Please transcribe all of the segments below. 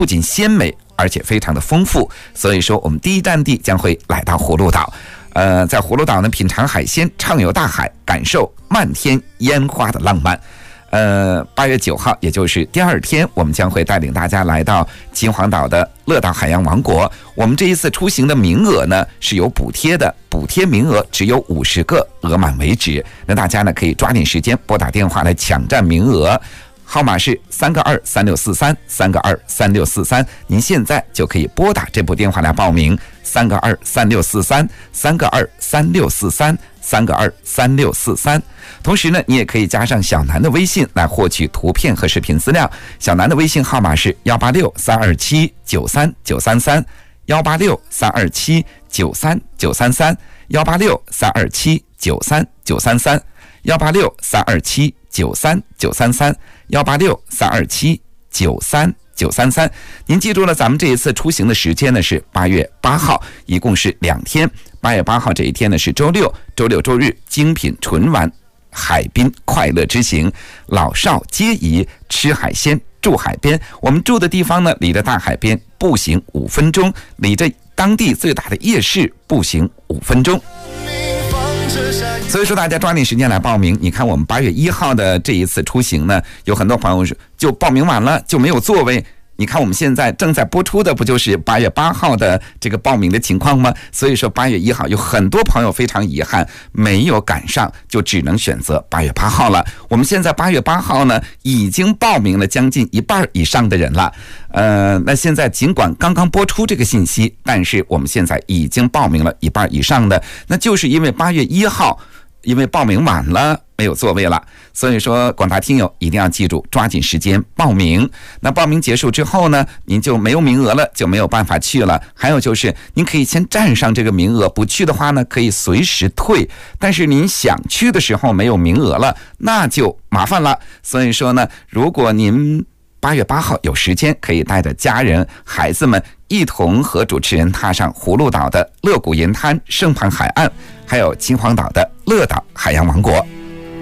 不仅鲜美，而且非常的丰富。所以说我们第一站地将会来到葫芦岛。在葫芦岛呢，品尝海鲜，畅游大海，感受漫天烟花的浪漫。8月9号，也就是第二天，我们将会带领大家来到秦皇岛的乐岛海洋王国。我们这一次出行的名额呢是有补贴的，补贴名额只有50个，额满为止。那大家呢可以抓紧时间拨打电话来抢占名额，号码是3个23643，3个23643。您现在就可以拨打这部电话来报名，3个23643，3个23643，3个23643。同时呢，你也可以加上小南的微信来获取图片和视频资料。小南的微信号码是186-327-93-933，186-327-93-933，186-327-93-933。您记住了，咱们这一次出行的时间呢是8月8号，一共是2天。8月8号这一天呢是周六，周六周日精品纯玩海滨快乐之行，老少皆宜，吃海鲜，住海边。我们住的地方呢离着大海边步行5分钟，离着当地最大的夜市步行5分钟。所以说大家抓紧时间来报名。你看我们8月1号的这一次出行呢，有很多朋友就报名晚了就没有座位。你看我们现在正在播出的不就是8月8号的这个报名的情况吗？所以说8月1号有很多朋友非常遗憾没有赶上，就只能选择8月8号了。我们现在8月8号呢已经报名了将近1半以上的人了。那现在尽管刚刚播出这个信息，但是我们现在已经报名了1半以上的，那就是因为8月1号因为报名晚了没有座位了。所以说广大听友一定要记住，抓紧时间报名。那报名结束之后呢，您就没有名额了，就没有办法去了。还有就是您可以先占上这个名额，不去的话呢可以随时退，但是您想去的时候没有名额了，那就麻烦了。所以说呢，如果您8月8号有时间，可以带着家人孩子们一同和主持人踏上葫芦岛的乐谷银滩、圣盘海岸，还有秦皇岛的乐岛海洋王国。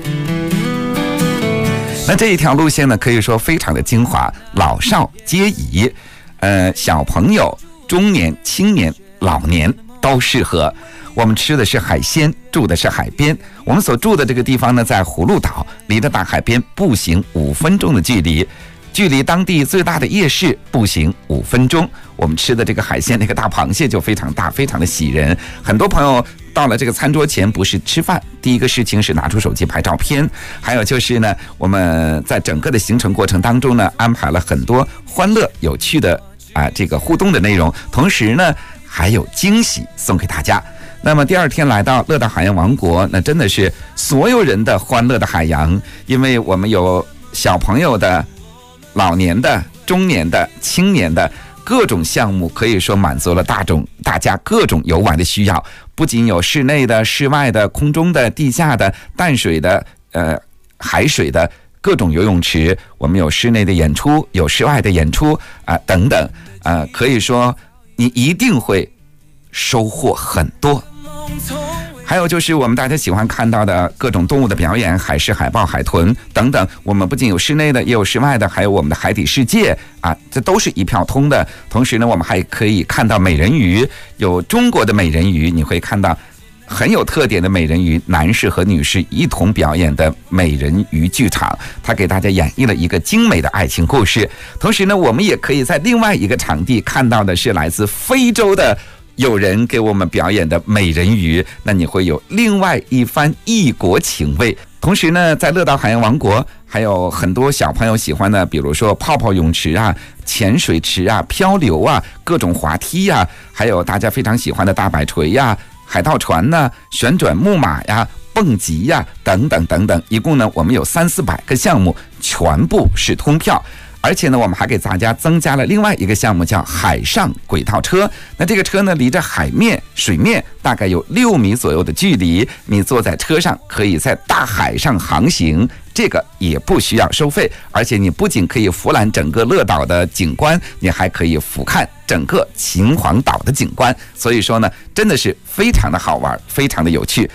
那这一条路线呢，可以说非常的精华，老少皆宜，小朋友、中年、青年、老年都适合。我们吃的是海鲜，住的是海边。我们所住的这个地方呢，在葫芦岛，离着大海边步行5分钟的距离，距离当地最大的夜市步行5分钟。我们吃的这个海鲜，那个大螃蟹就非常大，非常的喜人。很多朋友到了这个餐桌前，不是吃饭，第一个事情是拿出手机拍照片。还有就是呢，我们在整个的行程过程当中呢，安排了很多欢乐有趣的这个互动的内容，同时呢还有惊喜送给大家。那么第二天来到乐岛海洋王国，那真的是所有人的欢乐的海洋，因为我们有小朋友的、老年的、中年的、青年的各种项目，可以说满足了大家各种游玩的需要。不仅有室内的、室外的、空中的、地下的、淡水的、海水的各种游泳池，我们有室内的演出，有室外的演出等等，可以说你一定会收获很多。还有就是我们大家喜欢看到的各种动物的表演，海狮、海豹、海豚等等。我们不仅有室内的，也有室外的，还有我们的海底世界这都是一票通的。同时呢，我们还可以看到美人鱼，有中国的美人鱼，你会看到很有特点的美人鱼，男士和女士一同表演的美人鱼剧场，它给大家演绎了一个精美的爱情故事。同时呢，我们也可以在另外一个场地看到的是来自非洲的有人给我们表演的美人鱼，那你会有另外一番异国情味。同时呢，在乐岛海洋王国还有很多小朋友喜欢的，比如说泡泡泳池潜水池漂流各种滑梯还有大家非常喜欢的大摆锤海盗船旋转木马蹦极等等等等。一共呢，我们有300-400个项目，全部是通票。而且呢，我们还给大家增加了另外一个项目，叫海上轨道车。那这个车呢，离着水面大概有6米左右的距离，你坐在车上可以在大海上航行，这个也不需要收费。而且你不仅可以俯览整个乐岛的景观，你还可以俯瞰整个秦皇岛的景观。所以说呢，真的是非常的好玩，非常的有趣。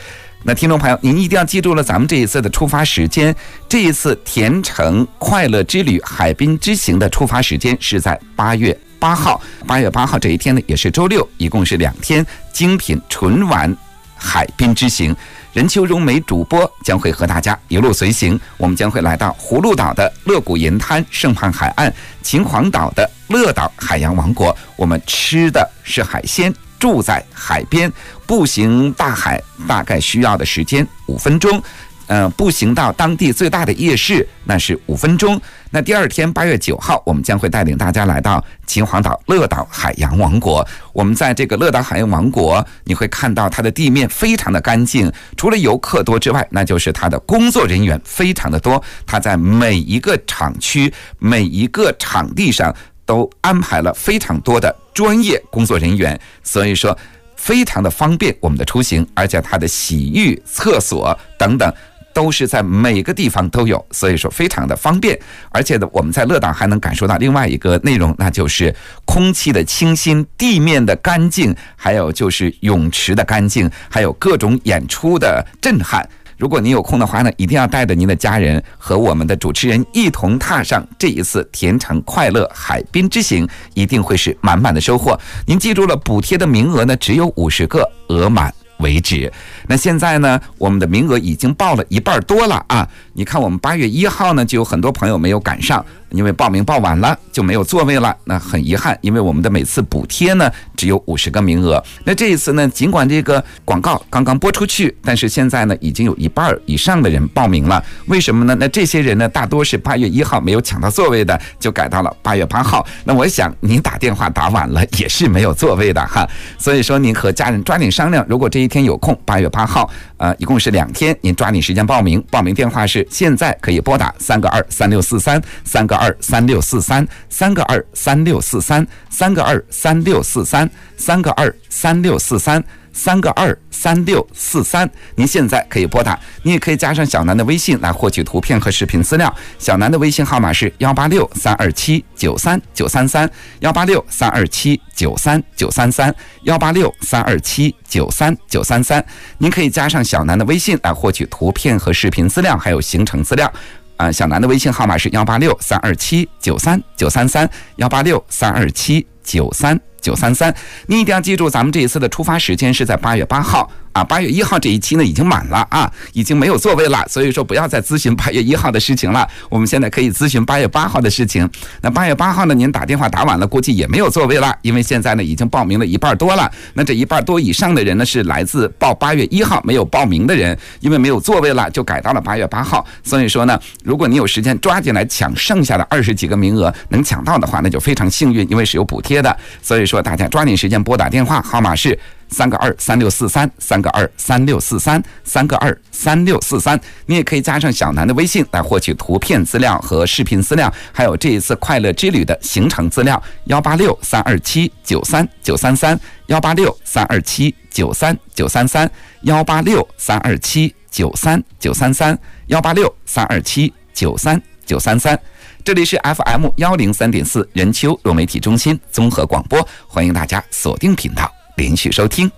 那听众朋友，您一定要记住了咱们这一次的出发时间，这一次甜橙快乐之旅海滨之行的出发时间是在8月8号。8月8号这一天呢，也是周六，一共是2天精品纯玩海滨之行。任秋荣美主播将会和大家一路随行，我们将会来到葫芦岛的乐谷银滩盛畔海岸，秦皇岛的乐岛海洋王国。我们吃的是海鲜，住在海边，步行大海大概需要的时间5分钟。步行到当地最大的夜市那是5分钟。那第二天8月9号，我们将会带领大家来到秦皇岛乐岛海洋王国。我们在这个乐岛海洋王国，你会看到它的地面非常的干净，除了游客多之外，那就是它的工作人员非常的多。它在每一个厂区、每一个场地上都安排了非常多的专业工作人员，所以说非常的方便我们的出行，而且它的洗浴、厕所等等都是在每个地方都有，所以说非常的方便。而且呢，我们在乐岛还能感受到另外一个内容，那就是空气的清新、地面的干净，还有就是泳池的干净，还有各种演出的震撼。如果您有空的话呢，一定要带着您的家人和我们的主持人一同踏上这一次甜橙快乐海滨之行，一定会是满满的收获。您记住了，补贴的名额呢只有50个，额满为止。那现在呢，我们的名额已经报了1半多了啊！你看我们8月1号呢，就有很多朋友没有赶上，因为报名报晚了就没有座位了，那很遗憾，因为我们的每次补贴呢只有50个名额。那这一次呢，尽管这个广告刚刚播出去，但是现在呢已经有1半以上的人报名了。为什么呢？那这些人呢，大多是8月1号没有抢到座位的，就改到了8月8号。那我想您打电话打晚了也是没有座位的哈，所以说您和家人抓紧商量，如果这一天有空，8月8号一共是2天，您抓紧时间报名。报名电话是现在可以拨打3个2 3643 3个2 3643 3个2 3643 3个2 3643 3个2 36433个2 3643，您现在可以拨打。你也可以加上小南的微信来获取图片和视频资料。小南的微信号码是186 327 93 933 186 327 93 933 186 327 93 933。您可以加上小南的微信来获取图片和视频资料，还有行程资料。小南的微信号码是186 327 93 933 186 327 93 933。你一定要记住，咱们这一次的出发时间是在8月8号啊，8月1号这一期呢已经满了啊，已经没有座位了，所以说不要再咨询8月1号的事情了，我们现在可以咨询8月8号的事情。那8月8号呢，您打电话打晚了，估计也没有座位了，因为现在呢已经报名了1半多了。那这1半多以上的人呢，是来自报8月1号没有报名的人，因为没有座位了，就改到了8月8号。所以说呢，如果你有时间抓紧来抢剩下的20几个名额，能抢到的话，那就非常幸运，因为是有补贴的。所以说大家抓紧时间拨打电话，号码是3个2 3643 3个2 3643 3个2 3643。你也可以加上小南的微信来获取图片资料和视频资料，还有这一次快乐之旅的行程资料。186 327 93 933 186 327 93 933 186 327 93 933 186 327 93 933。这里是 FM 103.4任丘融媒体中心综合广播，欢迎大家锁定频道连续收听。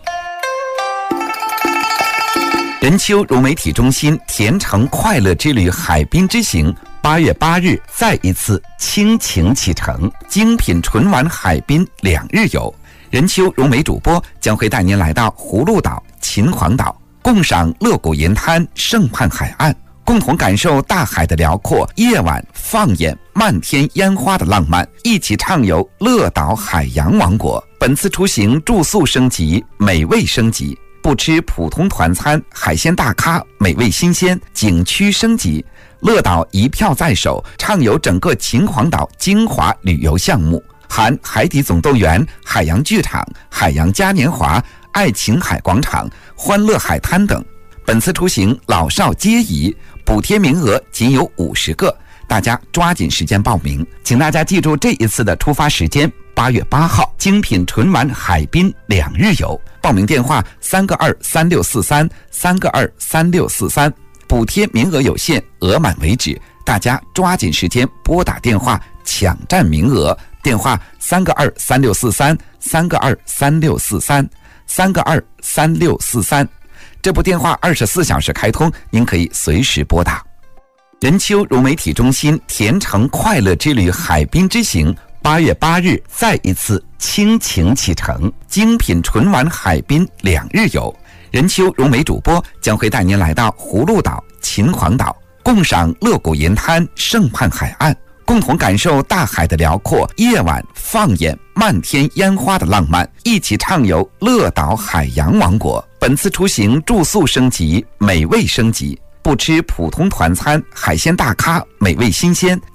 任丘融媒体中心甜橙快乐之旅海滨之行8月8日再一次倾情启程，精品纯玩海滨2日游。任丘融媒主播将会带您来到葫芦岛、秦皇岛，共赏乐谷银滩盛畔海岸，共同感受大海的辽阔，夜晚放眼漫天烟花的浪漫，一起畅游乐岛海洋王国。本次出行住宿升级，美味升级，不吃普通团餐，海鲜大咖，美味新鲜，景区升级。乐岛一票在手，畅游整个秦皇岛精华旅游项目，含海底总动员、海洋剧场、海洋嘉年华、爱琴海广场、欢乐海滩等。本次出行老少皆宜，补贴名额仅有50个，大家抓紧时间报名。请大家记住这一次的出发时间，8月8号，精品纯玩海滨2日游。报名电话3个2 3643 3个2 3643，补贴名额有限，额满为止，大家抓紧时间拨打电话抢占名额。电话3个2 3643 3个2 3643 3个2 3643。 这部电话24小时开通，您可以随时拨打。任丘融媒体中心甜橙快乐之旅海滨之行8月8日再一次倾情启程，精品纯玩海滨2日游。任丘融媒主播将会带您来到葫芦岛、秦皇岛，共赏乐谷银滩、圣畔海岸，共同感受大海的辽阔，夜晚放眼漫天烟花的浪漫，一起畅游乐岛海洋王国。本次出行住宿升级，美味升级，不吃普通团餐，海鲜大咖，美味新鲜，